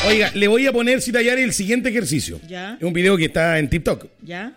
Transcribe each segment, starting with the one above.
Oiga, le voy a poner, Cita Yari, el siguiente ejercicio. Ya. Es un video que está en TikTok. ¿Ya?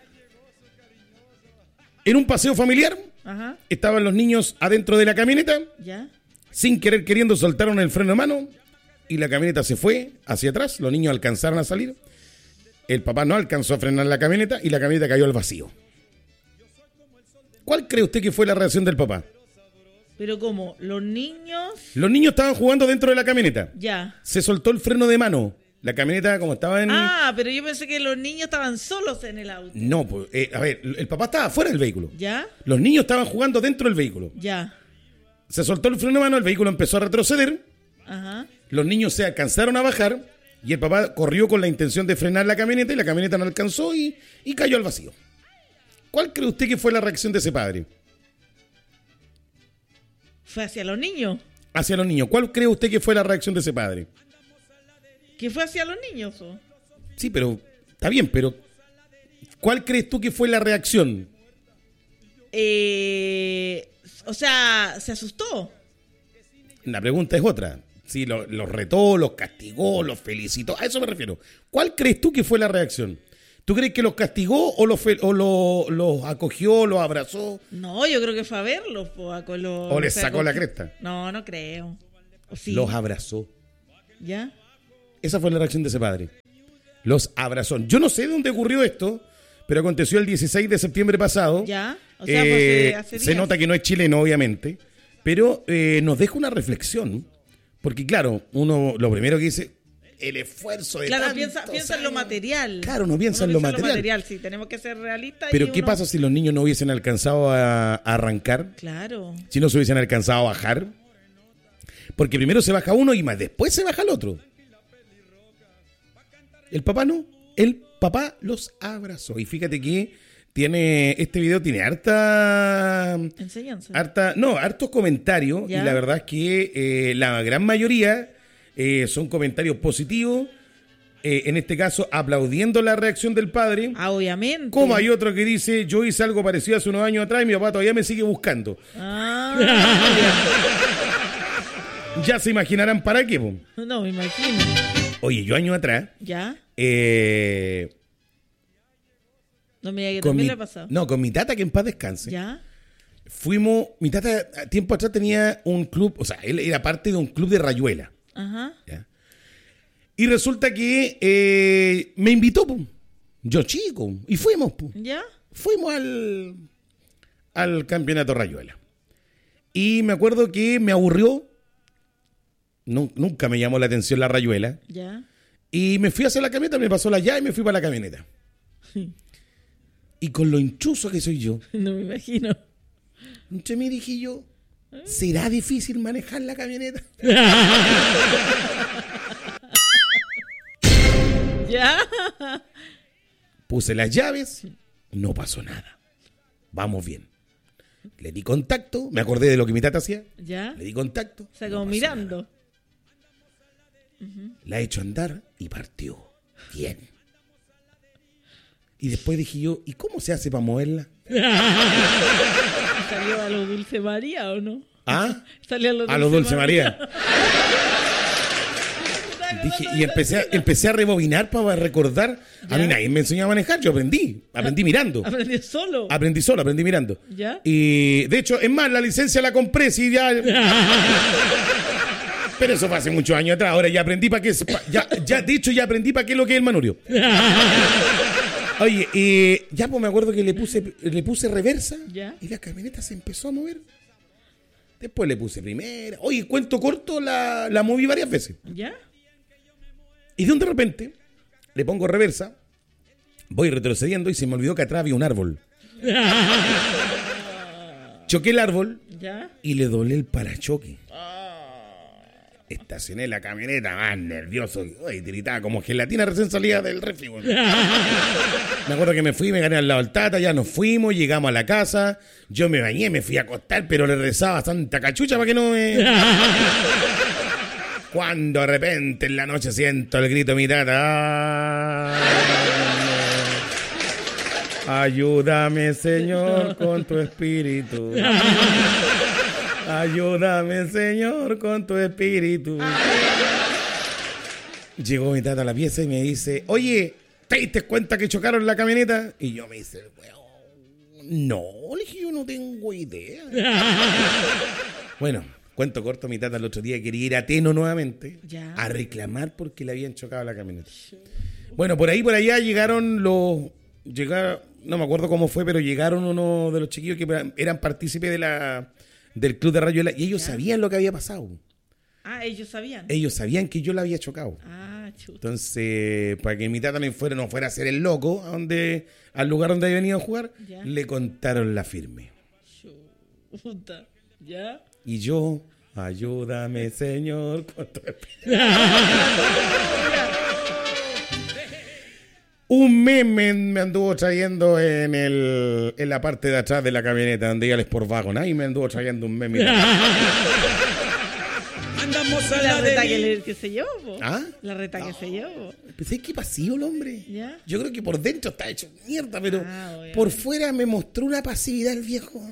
En un paseo familiar, Ajá. estaban los niños adentro de la camioneta. ¿Ya? Sin querer queriendo soltaron el freno de mano y la camioneta se fue hacia atrás. Los niños alcanzaron a salir. El papá no alcanzó a frenar la camioneta y la camioneta cayó al vacío. ¿Cuál cree usted que fue la reacción del papá? Pero ¿cómo? ¿Los niños? Los niños estaban jugando dentro de la camioneta. Ya. Se soltó el freno de mano. La camioneta, como estaba en... Ah, pero yo pensé que los niños estaban solos en el auto. No, pues, a ver, el papá estaba fuera del vehículo. ¿Ya? Los niños estaban jugando dentro del vehículo. Ya. Se soltó el freno de mano, el vehículo empezó a retroceder. Ajá. Los niños se alcanzaron a bajar y el papá corrió con la intención de frenar la camioneta y la camioneta no alcanzó y cayó al vacío. ¿Cuál cree usted que fue la reacción de ese padre? ¿Fue hacia los niños? Hacia los niños. ¿Cuál cree usted que fue la reacción de ese padre? ¿Que fue hacia los niños? ¿O? Sí, pero está bien, pero ¿cuál crees tú que fue la reacción? O sea, ¿se asustó? La pregunta es otra. Si los retó, los castigó, los felicitó. A eso me refiero. ¿Cuál crees tú que fue la reacción? ¿Tú crees que los castigó o los acogió, los abrazó? No, yo creo que fue a verlos. ¿O les sacó la cresta? No, no creo. ¿O sí? Los abrazó. ¿Ya? Esa fue la reacción de ese padre. Los abrazó. Yo no sé de dónde ocurrió esto, pero aconteció el 16 de septiembre pasado. ¿Ya? O sea, pues, hace se días. nota que no es chileno, obviamente, pero nos deja una reflexión. Porque, claro, uno lo primero que dice, el esfuerzo de Claro, tantos piensa en lo años. material. Claro, no piensa en lo material. Sí, tenemos que ser realistas. Pero y ¿qué pasa si los niños no hubiesen alcanzado a arrancar? Claro. Si no se hubiesen alcanzado a bajar. Porque primero se baja uno y más después se baja el otro. El papá no. El papá los abrazó. Y fíjate que este video tiene Enseñanza. hartos comentarios. ¿Ya? Y la verdad es que la gran mayoría son comentarios positivos. En este caso, aplaudiendo la reacción del padre. Ah, obviamente. Como hay otro que dice, yo hice algo parecido hace unos años atrás y mi papá todavía me sigue buscando. Ah, Ya se imaginarán para qué, po. no, me imagino. Oye, yo años atrás, ¿Ya? No me diga que con también mi, le ha pasado. no, con mi tata, que en paz descanse, ¿Ya? mi tata tiempo atrás tenía un club, o sea, él era parte de un club de rayuela. Ajá. ¿Ya? Y resulta que me invitó, po. Yo chico, y fuimos, po. ¿Ya? Fuimos al campeonato rayuela. Y me acuerdo que me aburrió. Nunca me llamó la atención la rayuela. ¿Ya? Y me fui a hacer la camioneta, me pasó la llave y me fui para la camioneta. Y con lo intruso que soy yo, No me imagino. entre mí dije yo, ¿será difícil manejar la camioneta? ¿Ya? Puse las llaves, no pasó nada. Vamos bien. Le di contacto, me acordé de lo que mi tata hacía. ¿Ya? Le di contacto. O sea, no como pasó mirando. nada. La he hecho andar y partió. Bien. Y después dije yo, ¿y cómo se hace para moverla? ¿Salió a lo Dulce María o no? ¿Ah? Salió A lo Dulce María. Dije, y empecé a rebobinar para recordar. A mí nadie me enseñó a manejar, yo aprendí mirando. ¿Aprendió solo? Aprendí solo, aprendí mirando. ¿Ya? Y de hecho, es más, la licencia la compré, sí, ya. Pero eso fue hace muchos años atrás. Ahora ya aprendí para qué. De hecho, ya aprendí para qué es lo que es el manurio. Oye, ya pues me acuerdo que le puse reversa. ¿Ya? Y la camioneta se empezó a mover. Después le puse primera. Oye, cuento corto, la moví varias veces. ¿Ya? Y de repente le pongo reversa, voy retrocediendo y se me olvidó que atrás había un árbol. Choqué el árbol ¿Ya? y le doblé el parachoque. Estacioné la camioneta más nervioso. Uy, tiritaba como gelatina recién salida del refri. Me acuerdo que me fui, me gané al lado del tata, ya nos fuimos, llegamos a la casa. Yo me bañé, me fui a acostar, pero le rezaba a Santa Cachucha para que no me... Cuando de repente en la noche siento el grito de mi tata. Ayúdame, Señor, con tu espíritu. Ayúdame, Señor, con tu espíritu. Llegó mi tata a la pieza y me dice, oye, ¿te diste cuenta que chocaron la camioneta? Y yo me dice, no, le dije, yo no tengo idea. Bueno, cuento corto, mi tata el otro día quería ir a Teno nuevamente a reclamar porque le habían chocado la camioneta. Bueno, por allá llegaron no me acuerdo cómo fue, pero llegaron uno de los chiquillos que eran partícipes del club de Rayuela y ellos sabían lo que había pasado. Ah, ellos sabían. Ellos sabían que yo la había chocado. Ah, chuta. Entonces, para que mi tata no fuera a ser el loco al lugar donde había venido a jugar, le contaron la firme. Chuta. ¿Ya? Y yo, ayúdame, Señor. Un meme me anduvo trayendo en la parte de atrás de la camioneta, donde iba el Sport Wagon. Ahí me anduvo trayendo un meme. Andamos a la reta que se llevó, po. ¿Ah? La reta que se llevó. Pensé que pasivo el hombre. ¿Ya? Yo creo que por dentro está hecho mierda, pero bueno. por fuera me mostró una pasividad el viejo.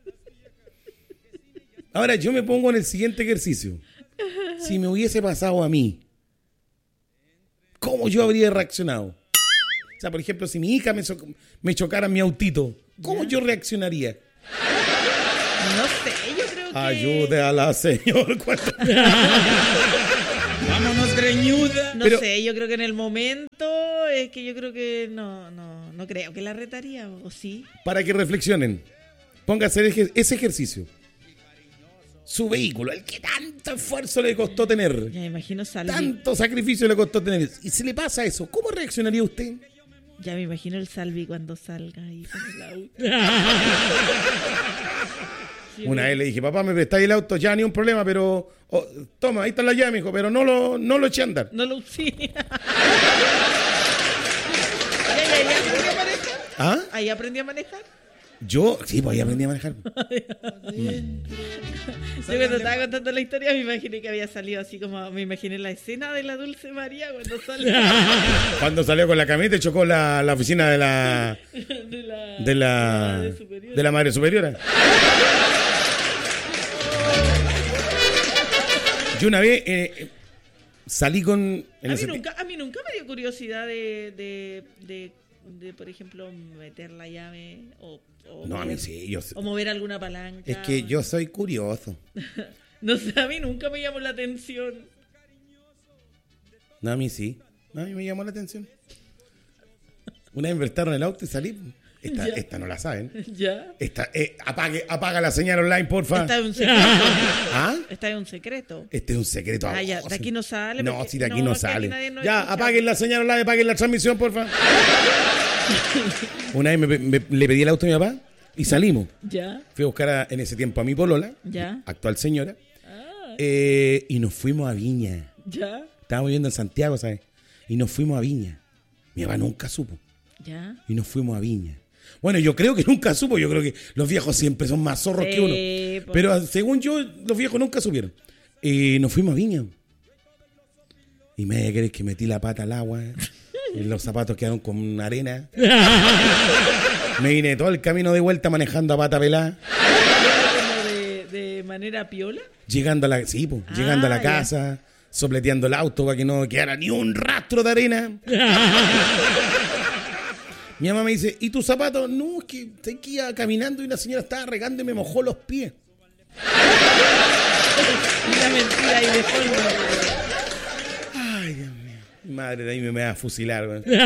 Ahora yo me pongo en el siguiente ejercicio. Si me hubiese pasado a mí, ¿cómo yo habría reaccionado? O sea, por ejemplo, si mi hija me chocara en mi autito, ¿cómo yo reaccionaría? No sé, yo creo que... Ayude a la señor. Vámonos, greñuda. No sé, yo creo que en el momento es que yo creo que no creo que la retaría, ¿o sí? Para que reflexionen, ponga a hacer ese ejercicio. Su vehículo, el que tanto esfuerzo le costó tener. Ya me imagino Salvi. Tanto sacrificio le costó tener. Y si le pasa eso, ¿cómo reaccionaría usted? Ya me imagino el Salvi cuando salga ahí con el auto. Una vez le dije, papá, ¿me prestáis el auto? Ya, ni un problema, pero... toma, ahí está la llave, hijo, pero no lo eché a andar. No lo usé. ¿Ahí aprendió a manejar? ¿Ah? ¿Ahí aprendió a manejar? Yo, sí, pues ahí aprendí a manejar. Yo cuando estaba contando la historia me imaginé que había salido así como... Me imaginé la escena de la Dulce María cuando sale... Cuando salió con la camioneta y chocó la oficina de la madre superiora. Yo una vez salí con... A mí nunca me dio curiosidad de por ejemplo, meter la llave o no, mover, a mí sí. o mover alguna palanca. Es que yo soy curioso. No sé, a mí nunca me llamó la atención. No, a mí sí. No, a mí me llamó la atención. Una vez me prestaron el auto y salí. Esta no la saben. ¿Ya? Apaga la señal online, porfa. Está en un secreto. ¿Ah? Está en un secreto. Este es un secreto. Ah, ya, de aquí no sale. No, porque, si de aquí no sale. Ya, escucha. apaguen la señal online, apaguen la transmisión, porfa. Una vez le pedí el auto a mi papá y salimos. Ya. Fui a buscar en ese tiempo a mi polola, ya, actual señora, y nos fuimos a Viña. Ya. Estábamos viviendo en Santiago, ¿sabes? Y nos fuimos a Viña. Mi papá nunca supo. Ya. Y nos fuimos a Viña. Bueno, yo creo que nunca supo. Yo creo que los viejos siempre son más zorros que uno. Pues. Pero según yo, los viejos nunca supieron. Y nos fuimos a Viña. Y me crees que metí la pata al agua. Y los zapatos quedaron con arena. Me vine todo el camino de vuelta manejando a pata pelada. ¿Como de manera piola? Llegando a la casa, sopleteando el auto para que no quedara ni un rastro de arena. Mi mamá me dice, ¿y tus zapatos? No, es que iba caminando y una señora estaba regando y me mojó los pies. Una mentira ahí de fondo. Ay, Dios mío. Mi madre de ahí me va a fusilar.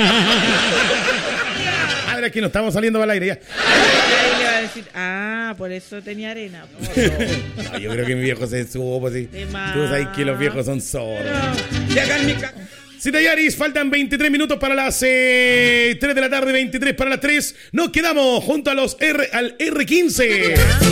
Ahora es que no estamos saliendo para el aire ya. Ahí le va a decir, por eso tenía arena. No, yo creo que mi viejo se subo, pues sí. Tú sabes que los viejos son sordos. Cita Yaris, faltan 23 minutos para las 3 de la tarde, 23 para las 3. Nos quedamos junto a al R15.